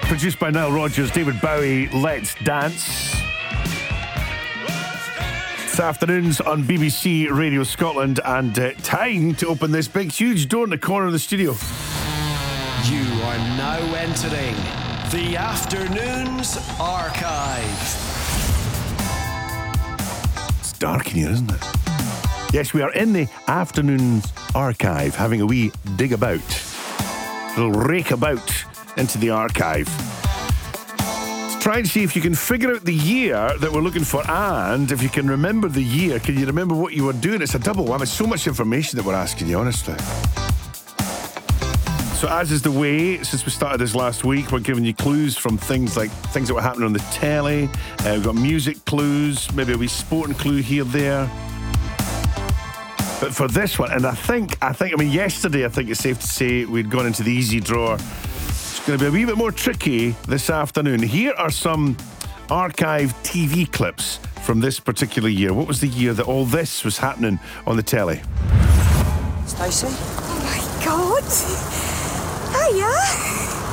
Produced by Nile Rodgers, David Bowie, Let's Dance. This afternoon's on BBC Radio Scotland, and time to open this big, huge door in the corner of the studio. You are now entering the Afternoons Archive. It's dark in here, isn't it? Yes, we are in the Afternoons Archive, having a wee dig about. A little rake about into the archive. Let's try and see if you can figure out the year that we're looking for, and if you can remember the year, can you remember what you were doing? It's a double whammy. It's so much information that we're asking you, honestly. So as is the way, since we started this last week, we're giving you clues from things like things that were happening on the telly. We've got music clues, maybe a wee sporting clue here, there. But for this one, and I think, yesterday, I think it's safe to say we'd gone into the easy drawer. It's going to be a wee bit more tricky this afternoon. Here are some archive TV clips from this particular year. What was the year that all this was happening on the telly? Stacey? Oh my God! Hiya!